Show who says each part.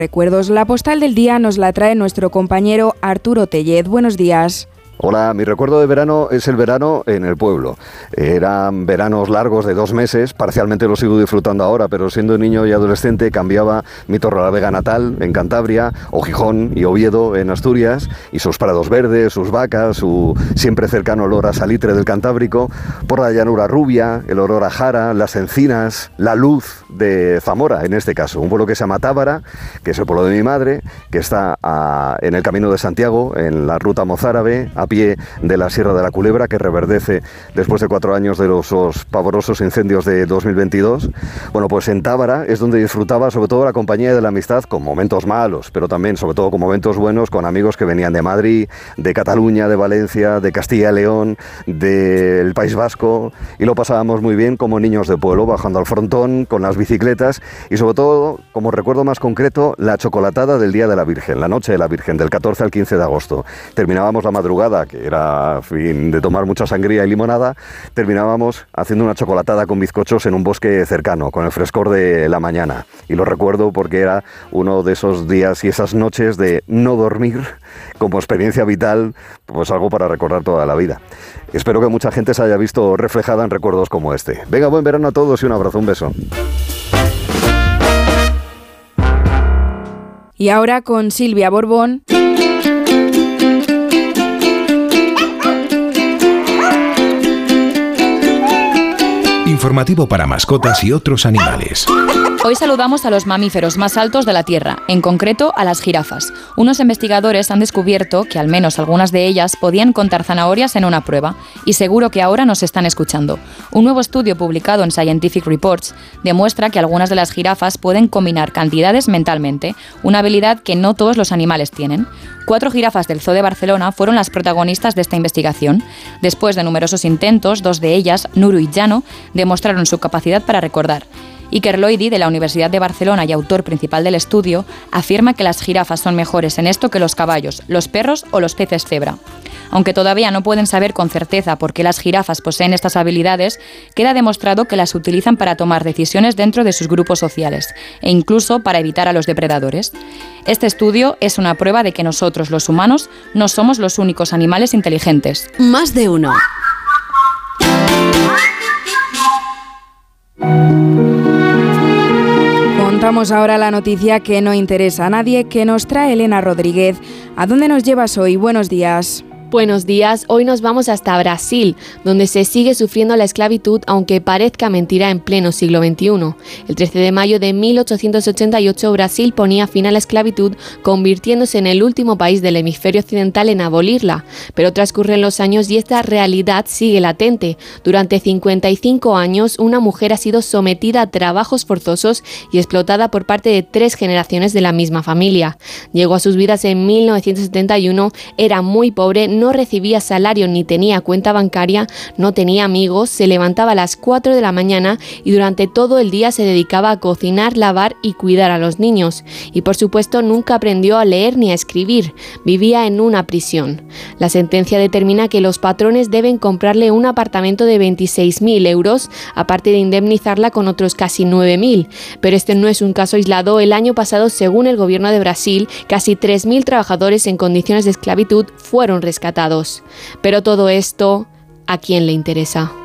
Speaker 1: Recuerdos. La postal del día nos la trae nuestro compañero Arturo Tellez. Buenos días.
Speaker 2: Hola, mi recuerdo de verano es el verano en el pueblo. Eran veranos largos de 2 meses, parcialmente lo sigo disfrutando ahora, pero siendo niño y adolescente cambiaba mi Torrelavega natal en Cantabria, o Gijón y Oviedo en Asturias, y sus prados verdes, sus vacas, su siempre cercano olor a salitre del Cantábrico, por la llanura rubia, el olor a jara, las encinas, la luz de Zamora, en este caso, un pueblo que se llama Tábara, que es el pueblo de mi madre, que está en el Camino de Santiago, en la ruta mozárabe, a pie de la Sierra de la Culebra, que reverdece después de 4 años de los pavorosos incendios de 2022. Bueno, pues en Tábara es donde disfrutaba sobre todo la compañía de la amistad, con momentos malos, pero también sobre todo con momentos buenos, con amigos que venían de Madrid, de Cataluña, de Valencia, de Castilla y León, del País Vasco, y lo pasábamos muy bien como niños de pueblo, bajando al frontón, con las bicicletas, y sobre todo, como recuerdo más concreto, la chocolatada del Día de la Virgen, la noche de la Virgen, del 14 al 15 de agosto. Terminábamos la madrugada, que era fin de tomar mucha sangría y limonada, terminábamos haciendo una chocolatada con bizcochos en un bosque cercano, con el frescor de la mañana. Y lo recuerdo porque era uno de esos días y esas noches de no dormir como experiencia vital, pues algo para recordar toda la vida. Espero que mucha gente se haya visto reflejada en recuerdos como este. Venga, buen verano a todos y un abrazo, un beso.
Speaker 1: Y ahora con Silvia Borbón.
Speaker 3: Informativo para mascotas y otros animales.
Speaker 4: Hoy saludamos a los mamíferos más altos de la Tierra, en concreto a las jirafas. Unos investigadores han descubierto que al menos algunas de ellas podían contar zanahorias en una prueba, y seguro que ahora nos están escuchando. Un nuevo estudio publicado en Scientific Reports demuestra que algunas de las jirafas pueden combinar cantidades mentalmente, una habilidad que no todos los animales tienen. 4 jirafas del Zoo de Barcelona fueron las protagonistas de esta investigación. Después de numerosos intentos, 2 de ellas, Nuru y Llano, demostraron su capacidad para recordar. Iker Loidi, de la Universidad de Barcelona y autor principal del estudio, afirma que las jirafas son mejores en esto que los caballos, los perros o los peces cebra. Aunque todavía no pueden saber con certeza por qué las jirafas poseen estas habilidades, queda demostrado que las utilizan para tomar decisiones dentro de sus grupos sociales e incluso para evitar a los depredadores. Este estudio es una prueba de que nosotros, los humanos, no somos los únicos animales inteligentes.
Speaker 5: Más de uno.
Speaker 1: Contamos ahora la noticia que no interesa a nadie, que nos trae Elena Rodríguez. ¿A dónde nos llevas hoy? Buenos días.
Speaker 6: Buenos días, hoy nos vamos hasta Brasil, donde se sigue sufriendo la esclavitud, aunque parezca mentira en pleno siglo XXI. El 13 de mayo de 1888 Brasil ponía fin a la esclavitud, convirtiéndose en el último país del hemisferio occidental en abolirla. Pero transcurren los años y esta realidad sigue latente. Durante 55 años una mujer ha sido sometida a trabajos forzosos y explotada por parte de 3 generaciones de la misma familia. Llegó a sus vidas en 1971, era muy pobre, no recibía salario ni tenía cuenta bancaria, no tenía amigos, se levantaba a las 4 de la mañana y durante todo el día se dedicaba a cocinar, lavar y cuidar a los niños. Y por supuesto nunca aprendió a leer ni a escribir, vivía en una prisión. La sentencia determina que los patrones deben comprarle un apartamento de 26.000 euros, aparte de indemnizarla con otros casi 9.000. Pero este no es un caso aislado. El año pasado, según el gobierno de Brasil, casi 3.000 trabajadores en condiciones de esclavitud fueron rescatados. Pero todo esto, ¿a quién le interesa?